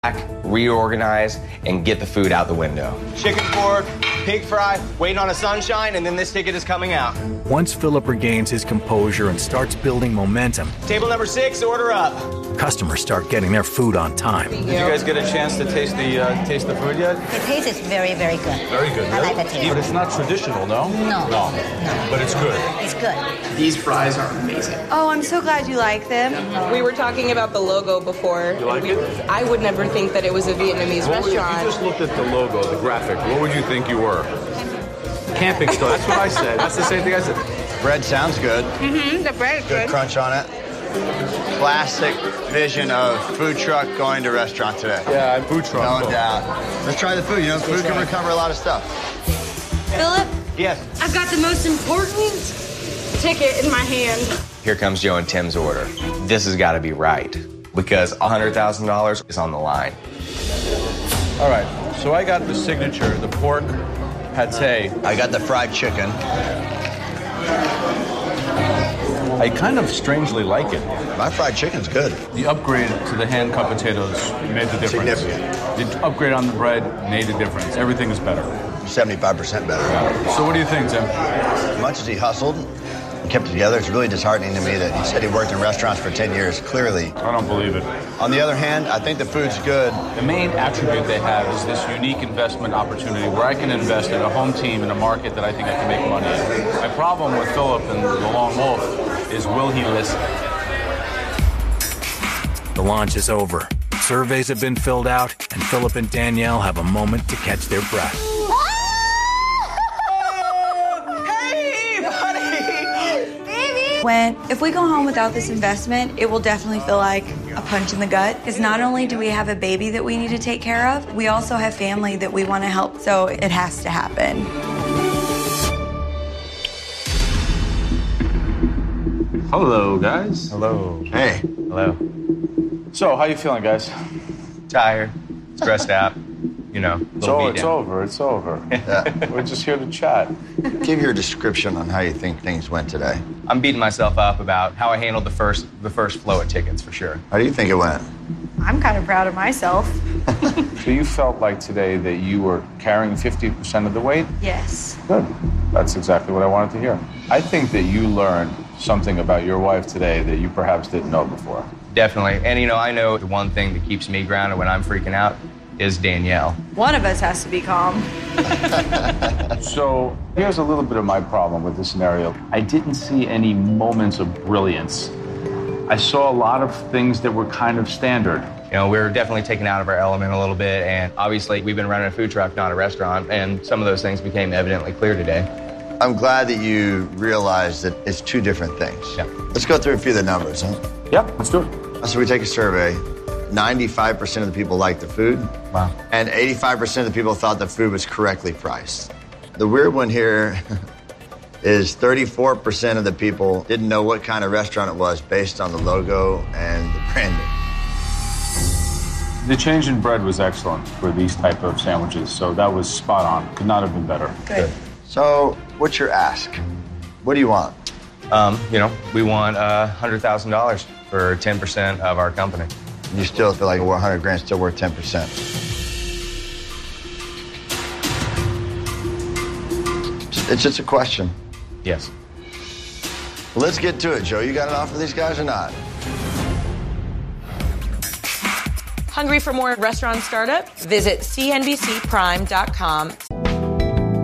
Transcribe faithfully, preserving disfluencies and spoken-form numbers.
reorganize, and get the food out the window. Chicken fork, pig fry, waiting on a sunshine, and then this ticket is coming out. Once Philip regains his composure and starts building momentum, table number six, order up. Customers start getting their food on time. Did you guys get a chance to taste the uh, taste the food yet? The taste is very, very good. Very good. I like the taste. But it's not traditional, no? No. No. No. But it's good. It's good. These fries are amazing. Oh, I'm so glad you like them. We were talking about the logo before. You like we, it? I would never think that it was a Vietnamese What would, restaurant. if you just looked at the logo, the graphic, what would you think you were? Camping store. That's what I said. That's the same thing I said. Bread sounds good. Mm-hmm, the bread is Good good. crunch on it. Classic vision of food truck going to restaurant today. Yeah, I'm food truck. No so. doubt. Let's try the food. You know, food Let's can try. recover a lot of stuff. Philip, Yes. I've got the most important ticket in my hand. Here comes Joe and Tim's order. This has got to be right because one hundred thousand dollars is on the line. All right. So I got the signature, the pork pate. I got the fried chicken. I kind of strangely like it. My fried chicken's good. The upgrade to the hand-cut potatoes made the difference. Significant. The upgrade on the bread made a difference. Everything is better. seventy-five percent better. So what do you think, Tim? As much as he hustled and kept it together, it's really disheartening to me that he said he worked in restaurants for ten years. Clearly. I don't believe it. On the other hand, I think the food's good. The main attribute they have is this unique investment opportunity where I can invest in a home team in a market that I think I can make money in. My problem with Philip and the Lone Wolf is, will he listen? The launch is over. Surveys have been filled out, and Philip and Danielle have a moment to catch their breath. Hey, buddy! Baby! When, if we go home without this investment, it will definitely feel like a punch in the gut. Because not only do we have a baby that we need to take care of, we also have family that we want to help. So it has to happen. Hello, guys. Hello. Hey. Hello. So, how you feeling, guys? Tired, stressed out, you know. It's, little o- beat it's down. over. It's over. Yeah. We're just here to chat. Give your description on how you think things went today. I'm beating myself up about how I handled the first the first flow of tickets for sure. How do you think it went? I'm kind of proud of myself. So you felt like today that you were carrying fifty percent of the weight? Yes. Good. That's exactly what I wanted to hear. I think that you learned something about your wife today that you perhaps didn't know before. Definitely. And, you know, I know the one thing that keeps me grounded when I'm freaking out is Danielle. One of us has to be calm. So here's a little bit of my problem with this scenario. I didn't see any moments of brilliance. I saw a lot of things that were kind of standard. You know, we were definitely taken out of our element a little bit, and obviously we've been running a food truck, not a restaurant, and some of those things became evidently clear today. I'm glad that you realized that it's two different things. Yeah. Let's go through a few of the numbers, huh? Yeah, let's do it. So we take a survey. ninety-five percent of the people liked the food. Wow. And eighty-five percent of the people thought the food was correctly priced. The weird one here is thirty-four percent of the people didn't know what kind of restaurant it was based on the logo and the branding. The change in bread was excellent for these type of sandwiches, so that was spot on. Could not have been better. Good. So what's your ask? What do you want? Um, you know, we want uh, one hundred thousand dollars for ten percent of our company. You still feel like one hundred grand is still worth ten percent. It's just a question. Yes. Well, let's get to it, Joe. You got it off for these guys or not? Hungry for more restaurant startups? Visit C N B C Prime dot com.